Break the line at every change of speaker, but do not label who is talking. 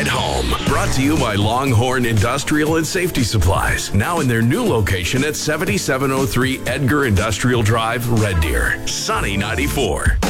ride home. Brought to you by Longhorn Industrial and Safety Supplies. Now in their new location at 7703 Edgar Industrial Drive, Red Deer. Sunny 94.